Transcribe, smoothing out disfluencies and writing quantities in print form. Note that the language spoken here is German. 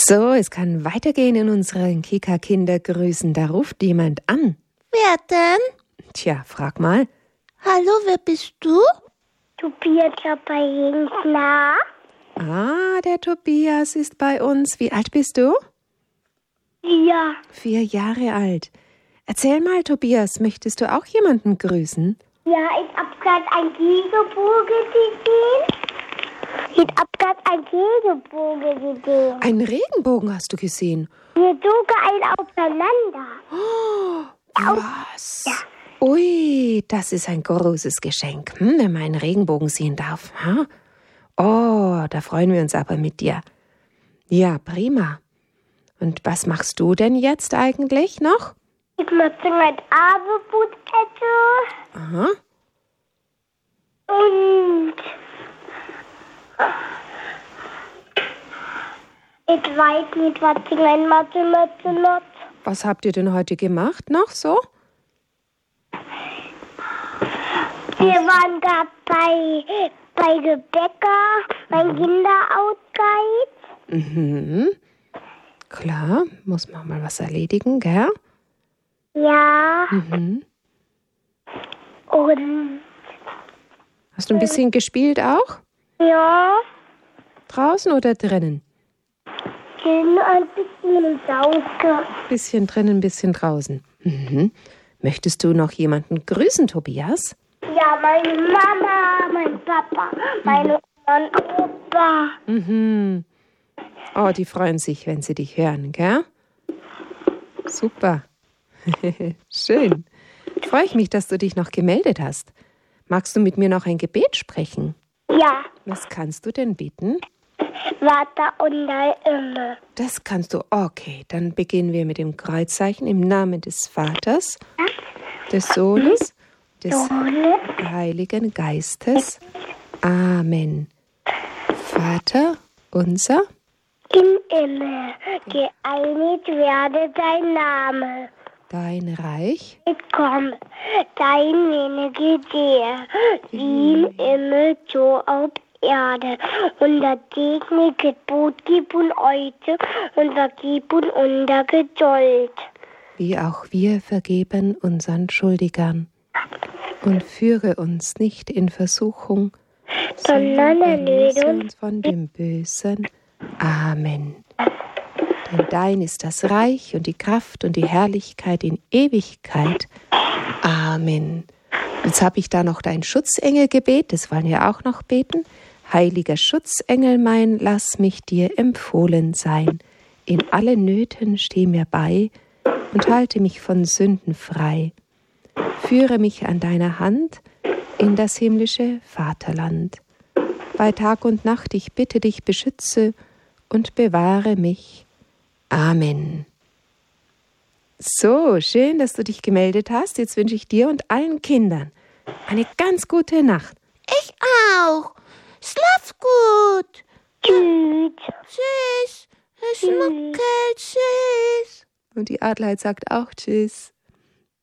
So, es kann weitergehen in unseren Kika-Kindergrüßen. Da ruft jemand an. Wer denn? Tja, frag mal. Hallo, wer bist du? Tobias Klapperjensner. Ah, der Tobias ist bei uns. Wie alt bist du? Ja. 4 Jahre alt. Erzähl mal, Tobias, möchtest du auch jemanden grüßen? Ja, ich hab grad ein Regenbogen gesehen. Einen Regenbogen hast du gesehen? Wir sogar einen aufeinander. Oh, was? Ja. Ui, das ist ein großes Geschenk, wenn man einen Regenbogen sehen darf. Ha? Oh, da freuen wir uns aber mit dir. Ja, prima. Und was machst du denn jetzt eigentlich noch? Ich möchte mein Abendbrot essen. Aha. Und ich weiß nicht, was ich mein Mathe mache. Was habt ihr denn heute gemacht noch so? Wir waren gerade bei der Bäcker, beim Kinderausgeist. Mhm. Klar, muss man mal was erledigen, gell? Ja. Mhm. Und Hast du ein bisschen gespielt auch? ja, Draußen oder drinnen? bin ein bisschen sauge. Bisschen drinnen, bisschen draußen. Mhm. Möchtest du noch jemanden grüßen, Tobias? Ja, meine Mama, mein Papa, meine Oma und Opa. Mhm. Oh, die freuen sich, wenn sie dich hören, gell? Super. Schön. Freue ich mich, dass du dich noch gemeldet hast. Magst du mit mir noch ein Gebet sprechen? Ja, Was kannst du denn beten? Vater unser Himmel. Das kannst du. Okay, dann beginnen wir mit dem Kreuzzeichen im Namen des Vaters, des Sohnes, des Sohne Heiligen Geistes. Amen. Vater unser, im Himmel, geeinigt werde dein Name. dein Reich, Komm, dein Wille geschehe, wie im Himmel, so auf Erde. Unser tägliches Brot gib uns heute und vergib uns unser Schuld. wie auch wir vergeben unseren Schuldigern. Und führe uns nicht in Versuchung, Sondern erlöse uns von dem Bösen. Amen. Denn dein ist das Reich und die Kraft und die Herrlichkeit in Ewigkeit. Amen. Jetzt habe ich da noch dein Schutzengelgebet, das wollen wir auch noch beten. Heiliger Schutzengel mein, lass mich dir empfohlen sein. In allen Nöten steh mir bei und halte mich von Sünden frei. Führe mich an deiner Hand in das himmlische Vaterland. Bei Tag und Nacht, ich bitte dich, beschütze und bewahre mich. Amen. So, schön, dass du dich gemeldet hast. Jetzt wünsche ich dir und allen Kindern eine ganz gute Nacht. Ich auch. Schlaf gut. Tschüss. Tschüss. Herr Schnuckel, tschüss. Und die Adelheid sagt auch Tschüss.